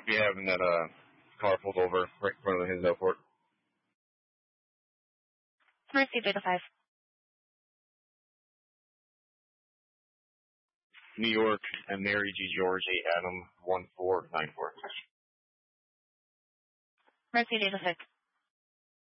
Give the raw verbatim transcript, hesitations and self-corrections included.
be having that uh car pulled over right in front of the Hinsdale Court. Mercy, Data five. New York and Mary G. George A. Adam one four nine four. Mercy, Data six.